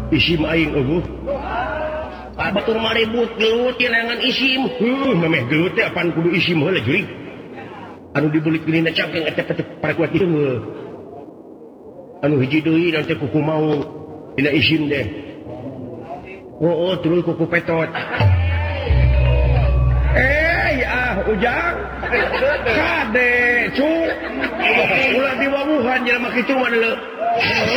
isim aing eueuh. Batur maribut gelut yangan isim. Memeh gelut teh apaan kudu isim heula jurig. Anu dibulik dina cangkeng eta parakuat ieu. Anu hiji deui nanti kuku mau dina isim deh. Oh terus kuku petot. Ujang kade cu ulah diwawuhan jelema kitu mah deuleu